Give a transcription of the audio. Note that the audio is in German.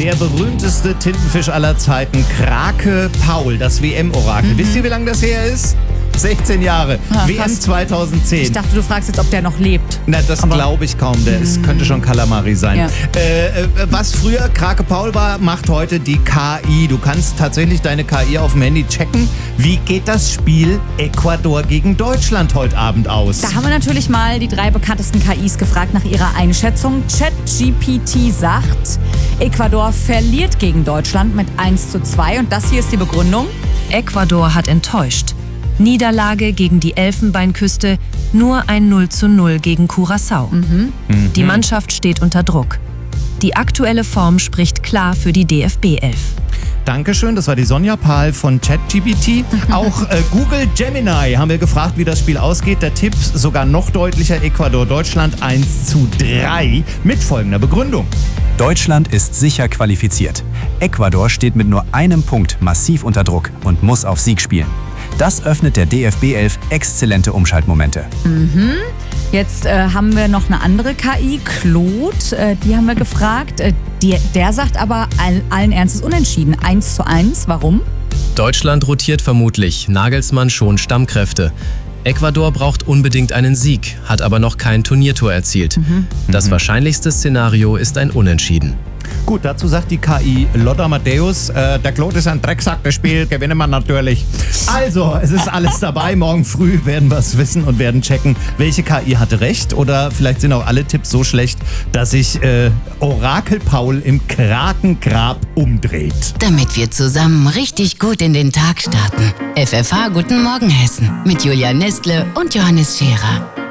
der berühmteste Tintenfisch aller Zeiten, Krake Paul, das WM-Orakel. Wisst ihr, wie lange das her ist? 16 Jahre. WM fast. 2010. Ich dachte, du fragst jetzt, ob der noch lebt. Na, das glaube ich kaum. Der könnte schon Kalamari sein. Ja. Was früher Krake Paul war, macht heute die KI. Du kannst tatsächlich deine KI auf dem Handy checken. Wie geht das Spiel Ecuador gegen Deutschland heute Abend aus? Da haben wir natürlich mal die 3 bekanntesten KIs gefragt nach ihrer Einschätzung. ChatGPT sagt, Ecuador verliert gegen Deutschland mit 1:2. Und das hier ist die Begründung. Ecuador hat enttäuscht. Niederlage gegen die Elfenbeinküste, nur ein 0:0 gegen Curaçao. Die Mannschaft steht unter Druck. Die aktuelle Form spricht klar für die DFB 11. Dankeschön, das war die Sonja Pahl von ChatGPT. Auch Google Gemini haben wir gefragt, wie das Spiel ausgeht. Der Tipp sogar noch deutlicher, Ecuador-Deutschland 1:3 mit folgender Begründung. Deutschland ist sicher qualifiziert. Ecuador steht mit nur einem Punkt massiv unter Druck und muss auf Sieg spielen. Das öffnet der DFB 11 exzellente Umschaltmomente. Jetzt haben wir noch eine andere KI, Claude, die haben wir gefragt. Der sagt aber allen Ernstes unentschieden, 1:1. Warum? Deutschland rotiert vermutlich, Nagelsmann schont Stammkräfte. Ecuador braucht unbedingt einen Sieg, hat aber noch kein Turniertor erzielt. Das wahrscheinlichste Szenario ist ein Unentschieden. Gut, dazu sagt die KI Lothar Matthäus, der Claude ist ein Drecksack, das Spiel gewinnen wir natürlich. Also, es ist alles dabei. Morgen früh werden wir es wissen und werden checken, welche KI hatte recht. Oder vielleicht sind auch alle Tipps so schlecht, dass sich Orakel Paul im Krakengrab umdreht. Damit wir zusammen richtig gut in den Tag starten. FFH Guten Morgen Hessen mit Julia Nestle und Johannes Scherer.